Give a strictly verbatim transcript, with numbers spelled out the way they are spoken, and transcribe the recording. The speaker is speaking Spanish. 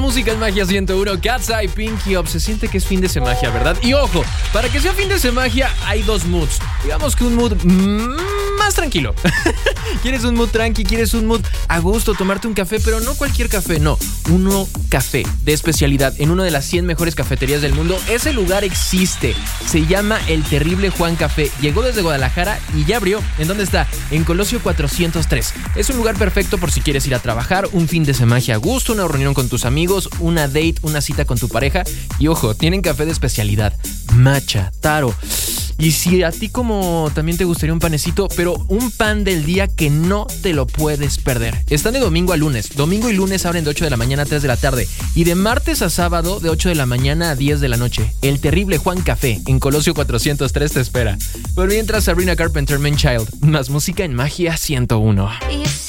música en Magia ciento uno, Cat's Eye, Pinky Up. Se siente que es fin de semagia, ¿verdad? Y ojo, para que sea fin de semagia hay dos moods. Digamos que un mood mm, más tranquilo. ¿Quieres un mood tranqui? ¿Quieres un mood a gusto? Tomarte un café, pero no cualquier café, no. Uno café de especialidad en una de las cien mejores cafeterías del mundo. Ese lugar existe. Se llama El Terrible Juan Café. Llegó desde Guadalajara y ya abrió. ¿En dónde está? En Colosio cuatrocientos tres. Es un lugar perfecto por si quieres ir a trabajar, un fin de semagia a gusto, una reunión con tus amigos, una date, una cita con tu pareja. Y ojo, tienen café de especialidad, matcha, taro. Y si a ti como también te gustaría un panecito, pero un pan del día que no te lo puedes perder. Están de domingo a lunes. Domingo y lunes abren de ocho de la mañana a tres de la tarde. Y de martes a sábado de ocho de la mañana a diez de la noche. El Terrible Juan Café en Colosio cuatrocientos tres te espera. Pero mientras, Sabrina Carpenter, Man Child. Más música en Magia ciento uno. Y